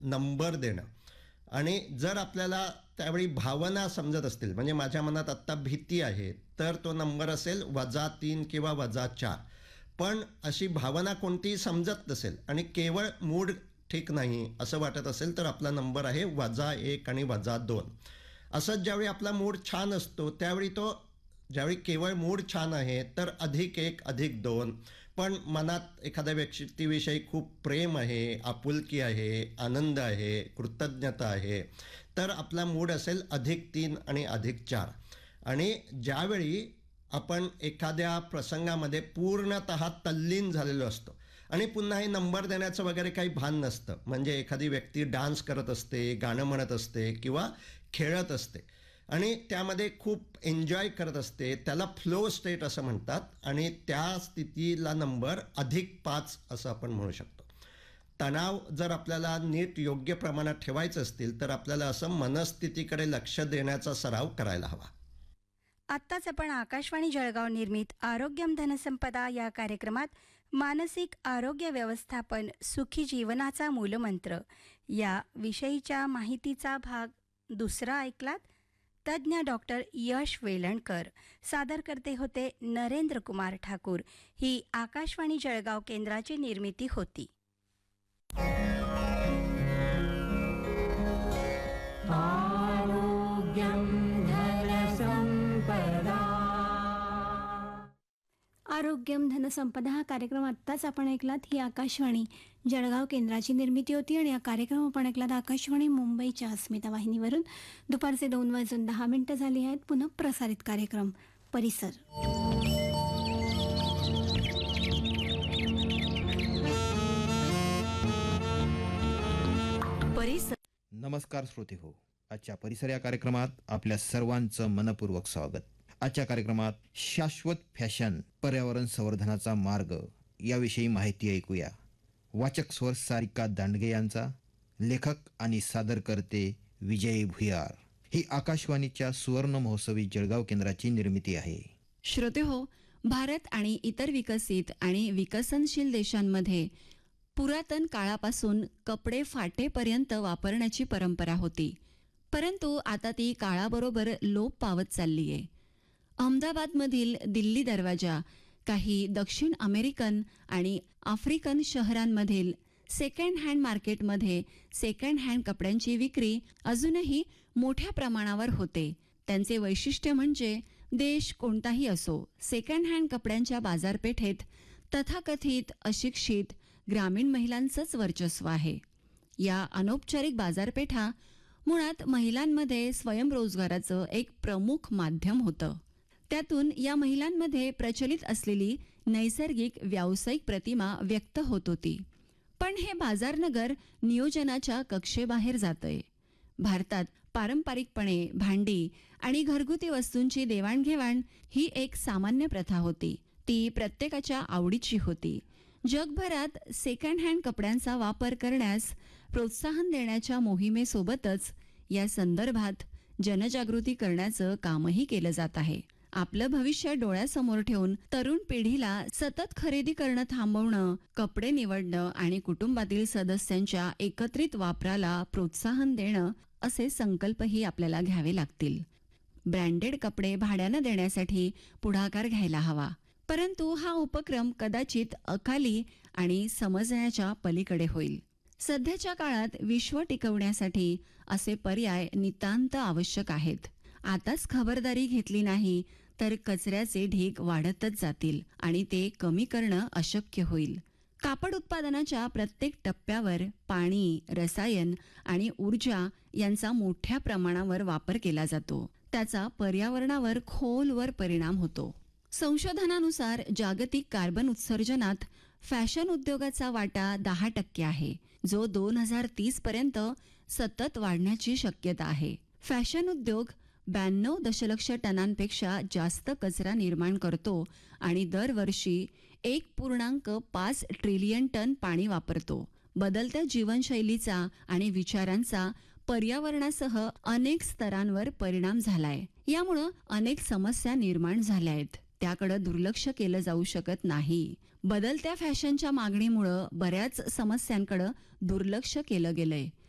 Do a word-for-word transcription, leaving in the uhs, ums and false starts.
Number देणं. आणि जर आपल्याला त्यावेळी भावना समजत असतील, म्हणजे माझ्या मनात आत्ता भीती आहे, तर तो नंबर असेल वजा तीन किंवा वजा चार. पण अशी भावना कोणतीही समजत नसेल आणि केवळ मूड ठीक नाही असं वाटत असेल, तर आपला नंबर आहे वजा एक आणि वजा दोन. असंच ज्यावेळी आपला मूड छान असतो त्यावेळी तो, ज्यावेळी केवळ मूड छान आहे तर अधिक एक अधिक दोन. पण मनात एखाद्या व्यक्तीविषयी खूप प्रेम आहे, आपुलकी आहे, आनंद आहे, कृतज्ञता आहे, तर आपला मूड असेल अधिक तीन आणि अधिक चार. आणि ज्यावेळी आपण एखाद्या प्रसंगामध्ये पूर्णतः तल्लीन झालेलो असतो आणि पुन्हा हे नंबर देण्याचं वगैरे काही भान नसतं, म्हणजे एखादी व्यक्ती डान्स करत असते, गाणं म्हणत असते किंवा खेळत असते आणि त्यामध्ये खूप एन्जॉय करत असते, त्याला फ्लो स्टेट असं म्हणतात. आणि त्या स्थितीला नंबर अधिक पाच असं आपण म्हणू शकतो. तणाव जर आपल्याला नीट योग्य प्रमाणात ठेवायचं असतील तर आपल्याला असं मनस्थितीकडे लक्ष देण्याचा सराव करायला हवा. आत्ताच आपण आकाशवाणी जळगाव निर्मित आरोग्यम धनसंपदा या कार्यक्रमात मानसिक आरोग्य व्यवस्थापन सुखी जीवनाचा मूलमंत्र या विषयीच्या माहितीचा भाग दुसरा ऐकलात. तज्ज्ञ डॉक्टर यश वेलणकर, सादर करते होते नरेंद्र कुमार ठाकूर. ही आकाशवाणी जळगाव केंद्राची निर्मिती होती. आरोग्यम धनसंपदा हा कार्यक्रम आत्ताच आपण ऐकलात. ही आकाशवाणी जळगाव केंद्राची निर्मिती होती आणि हा कार्यक्रम आपण ऐकलात आकाशवाणी मुंबईच्या अस्मिता वाहिनीवरून. दुपारचे दोन वाजून दहा मिनिटं झाली आहेत. पुन्हा प्रसारित कार्यक्रम परिसर. परिसर. नमस्कार श्रोते हो, आजच्या परिसर या कार्यक्रमात आपल्या सर्वांचं मनपूर्वक स्वागत. आजच्या कार्यक्रमात शाश्वत फॅशन, पर्यावरण संवर्धनाचा मार्ग याविषयी माहिती ऐकूया. वाचक स्वर सारिका दांडगे यांचा, लेखक आणि सादरकर्ते विजय भुयार. ही आकाशवाणीच्या सुवर्ण महोत्सवी जळगाव केंद्राची निर्मिती आहे. श्रोते हो, भारत आणि इतर विकसित आणि विकसनशील देशांमध्ये पुरातन काळापासून कपडे फाटेपर्यंत वापरण्याची परंपरा होती, परंतु आता ती काळाबरोबर लोप पावत चालली आहे. अहमदाबादमधील दिल्ली दरवाजा, काही दक्षिण अमेरिकन आणि आफ्रिकन शहरांमधील सेकंड हँड मार्केटमध्ये सेकंड हँड कपड्यांची विक्री अजूनही मोठ्या प्रमाणावर होते. त्यांचे वैशिष्ट्य म्हणजे देश कोणताही असो, सेकंड हँड कपड्यांच्या बाजारपेठेत तथाकथित अशिक्षित ग्रामीण महिलांचंच वर्चस्व आहे. या अनौपचारिक बाजारपेठा मुळात महिलांमध्ये स्वयंरोजगाराचं एक प्रमुख माध्यम होतं. त्यातून या महिलांमध्ये प्रचलित असलेली नैसर्गिक व्यावसायिक प्रतिमा व्यक्त होत होती. पण हे बाजारनगर नियोजनाच्या कक्षेबाहेर जातंय. भारतात पारंपरिकपणे भांडी आणि घरगुती वस्तूंची देवाणघेवाण ही एक सामान्य प्रथा होती. ती प्रत्येकाच्या आवडीची होती. जगभरात सेकंड हँड कपड्यांचा वापर करण्यास प्रोत्साहन देण्याच्या मोहिमेसोबतच या संदर्भात जनजागृती करण्याचं कामही केलं जात आहे. आपलं भविष्य डोळ्यासमोर ठेवून तरुण पिढीला सतत खरेदी करणं थांबवणं, कपडे निवडणं आणि कुटुंबातील सदस्यांच्या एकत्रित वापराला प्रोत्साहन देणं असे संकल्पही आपल्याला घ्यावे लागतील. ब्रँडेड कपडे भाड्यानं देण्यासाठी पुढाकार घ्यायला हवा, परंतु हा उपक्रम कदाचित अकाली आणि समजण्याच्या पलीकडे होईल. सध्याच्या काळात विश्व टिकवण्यासाठी असे पर्याय नितांत आवश्यक आहेत. आताच खबरदारी घेतली नाही तर कचऱ्याचे ढीग वाढतच जातील आणि ते कमी करणं अशक्य होईल. कापड उत्पादनाच्या प्रत्येक टप्प्यावर पाणी, रसायन आणि ऊर्जा यांचा मोठ्या प्रमाणावर वापर केला जातो. त्याचा पर्यावरणावर खोलवर परिणाम होतो. संशोधनानुसार जागतिक कार्बन उत्सर्जनात फॅशन उद्योगाचा वाटा दहा टक्के आहे, जो दोन हजार तीस पर्यंत सतत वाढण्याची शक्यता आहे. फॅशन उद्योग ब्याण्णव दशलक्ष टनांपेक्षा जास्त कचरा निर्माण करतो आणि दरवर्षी एक पूर्णांक पाच ट्रिलियन टन पाणी वापरतो. बदलत्या जीवनशैलीचा आणि विचारांचा पर्यावरणासह अनेक स्तरांवर परिणाम झालाय. यामुळं अनेक समस्या निर्माण झाल्या आहेत. त्याकडे दुर्लक्ष केलं जाऊ शकत नाही. बदलत्या फॅशनच्या मागणीमुळं बऱ्याच समस्यांकडे दुर्लक्ष केलं गेलंय.